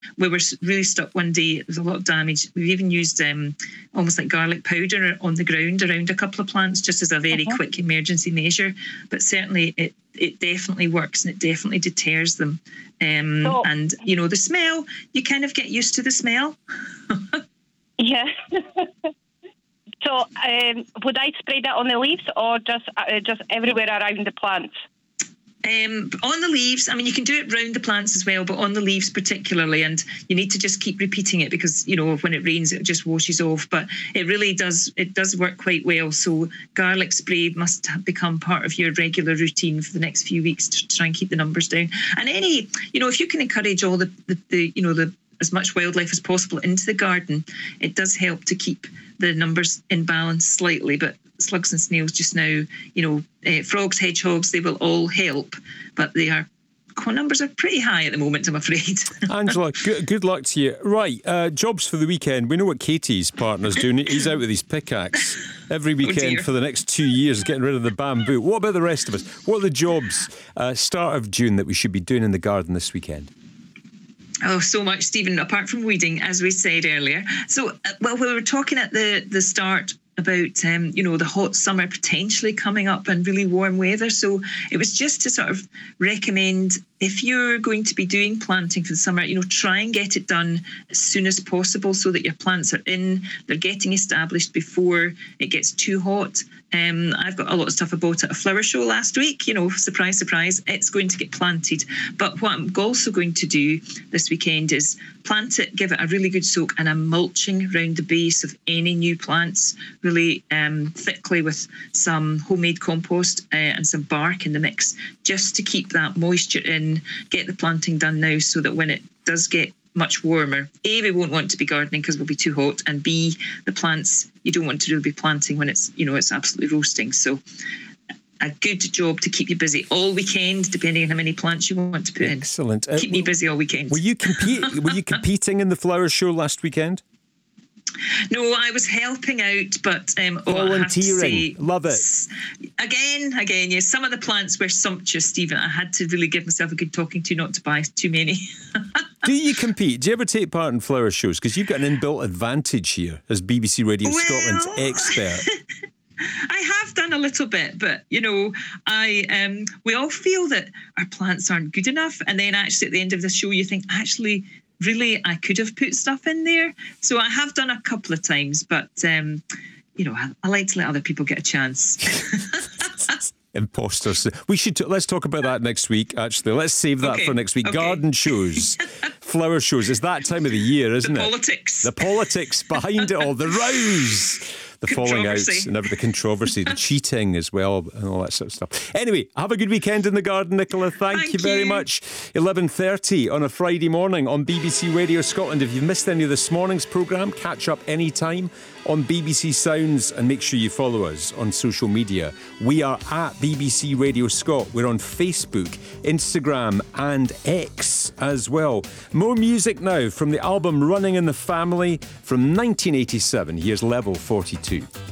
we were really stuck one day. There was a lot of damage. We've even used almost like garlic powder on the ground around a couple of plants, just as a very quick emergency measure. But certainly it definitely works, and it definitely deters them. And, you know, the smell, you kind of get used to the smell. Yeah. So would I spray that on the leaves or just everywhere around the plants? On the leaves, I mean, you can do it round the plants as well, but on the leaves particularly, and you need to just keep repeating it because, you know, when it rains, it just washes off. But it really does work quite well. So garlic spray must become part of your regular routine for the next few weeks to try and keep the numbers down. And if you can encourage all the as much wildlife as possible into the garden, it does help to keep the numbers in balance slightly. But slugs and snails just now, frogs, hedgehogs, they will all help, but numbers are pretty high at the moment, I'm afraid. Angela, good luck to you. Right, jobs for the weekend. We know what Katie's partner's doing. He's out with his pickaxe every weekend for the next 2 years, getting rid of the bamboo. What about the rest of us? What are the jobs start of June that we should be doing in the garden this weekend? Oh, so much, Stephen, apart from weeding, as we said earlier. So, we were talking at the start about, the hot summer potentially coming up and really warm weather. So it was just to sort of recommend, if you're going to be doing planting for the summer, try and get it done as soon as possible so that your plants are they're getting established before it gets too hot. I've got a lot of stuff I bought at a flower show last week, surprise, surprise, it's going to get planted. But what I'm also going to do this weekend is plant it, give it a really good soak and a mulching around the base of any new plants, really thickly with some homemade compost and some bark in the mix, just to keep that moisture in, get the planting done now so that when it does get much warmer, A, we won't want to be gardening because we'll be too hot, and B, the plants, you don't want to really be planting when it's absolutely roasting. So a good job to keep you busy all weekend, depending on how many plants you want to put in. Excellent. Keep me busy all weekend. Were you competing in the flower show last weekend? No, I was helping out, but volunteering. Love it. Again, yes. Some of the plants were sumptuous, Stephen. I had to really give myself a good talking to not to buy too many. Do you compete? Do you ever take part in flower shows? Because you've got an inbuilt advantage here as BBC Radio Scotland's expert. I have done a little bit, but we all feel that our plants aren't good enough, and then actually at the end of the show you think, actually, really, I could have put stuff in there. So I have done a couple of times, but I like to let other people get a chance. Imposters. Let's talk about that next week. Actually, let's save that for next week. Okay. Garden shows, flower shows. It's that time of the year, isn't it? The politics behind it all. The rows. The falling out and the controversy, the cheating as well, and all that sort of stuff. Anyway, have a good weekend in the garden, Nicola. Thank you very much. 11:30 on a Friday morning on BBC Radio Scotland. If you've missed any of this morning's programme, catch up anytime on BBC Sounds, and make sure you follow us on social media. We are at BBC Radio Scot. We're on Facebook, Instagram and X as well. More music now from the album Running in the Family from 1987. Here's Level 42.